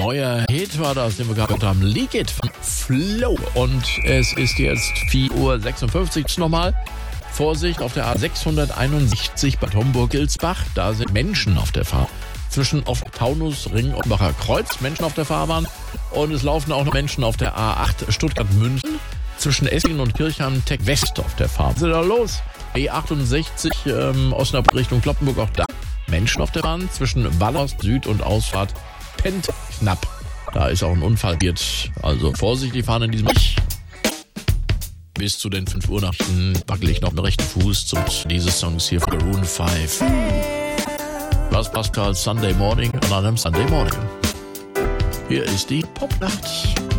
neuer Hit war das, den wir gehört haben. Leak It von Flow. Und es ist jetzt 4:56 Uhr nochmal. Vorsicht auf der A661 bei Homburg-Gilsbach. Da sind Menschen auf der Fahrt. Zwischen auf Taunus, Ring und Bacher Kreuz Menschen auf der Fahrbahn. Und es laufen auch noch Menschen auf der A8 Stuttgart-München. Zwischen Esslingen und Kirchheim Tech West auf der Fahrt. Was ist da los? E68 Osnabrück Richtung Kloppenburg, auch da Menschen auf der Bahn. Zwischen Ballerst Süd und Ausfahrt pennt knapp. Da ist auch ein Unfall passiert. Also Vorsicht, die fahren in diesem... Bis zu den 5 Uhr Nachrichten wackel ich noch mit dem rechten Fuß zu dieses Songs hier von Maroon 5. Was Pascal Sunday Morning an einem Sunday Morning. Hier ist die Popnacht.